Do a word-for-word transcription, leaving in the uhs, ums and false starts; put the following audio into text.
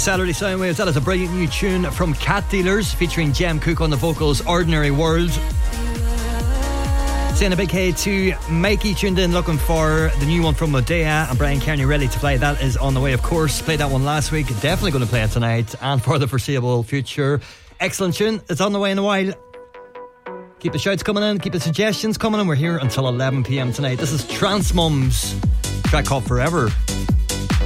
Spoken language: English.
Saturday Soundwaves. That is a brilliant new tune from Cat Dealers featuring Jem Cook on the vocals, Ordinary World. Saying a big hey to Mikey, tuned in looking for the new one from Modea, and Brian Kearney ready to play. That is on the way, of course. Played that one last week, definitely going to play it tonight and for the foreseeable future. Excellent tune, it's on the way in a while. Keep the shouts coming in, keep the suggestions coming in. We're here until eleven p.m. tonight. This is Trance Mums, track called Forever.